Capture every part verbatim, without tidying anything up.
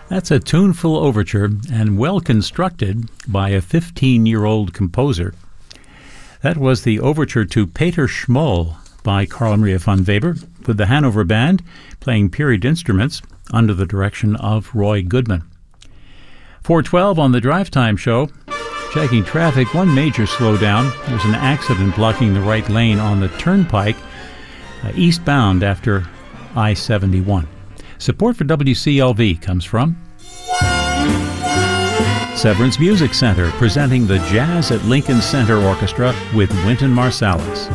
That's a tuneful overture and well constructed by a fifteen-year-old composer. That was the overture to Peter Schmoll by Carl Maria von Weber, with the Hanover Band playing period instruments under the direction of Roy Goodman. four twelve on the Drive Time Show. Checking traffic, one major slowdown. There's an accident blocking the right lane on the Turnpike, uh, eastbound after I seventy-one. Support for W C L V comes from Severance Music Center, presenting the Jazz at Lincoln Center Orchestra with Wynton Marsalis.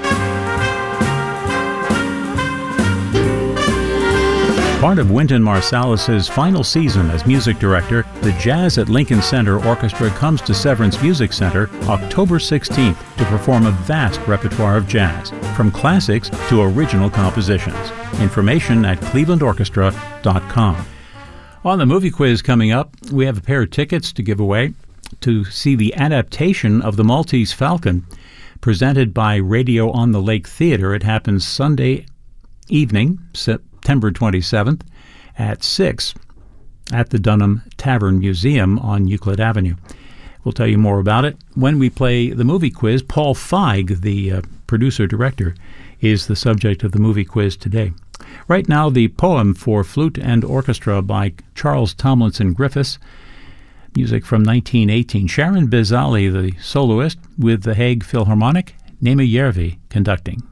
Part of Wynton Marsalis's final season as music director, the Jazz at Lincoln Center Orchestra comes to Severance Music Center October sixteenth to perform a vast repertoire of jazz, from classics to original compositions. Information at cleveland orchestra dot com. On the movie quiz coming up, we have a pair of tickets to give away to see the adaptation of The Maltese Falcon, presented by Radio on the Lake Theater. It happens Sunday evening, September twenty-seventh at six at the Dunham Tavern Museum on Euclid Avenue. We'll tell you more about it when we play the movie quiz. Paul Feig, the uh, producer-director, is the subject of the movie quiz today. Right now, the poem for flute and orchestra by Charles Tomlinson Griffiths, music from nineteen eighteen. Sharon Bizali, the soloist, with the Hague Philharmonic, Nema Järvi conducting.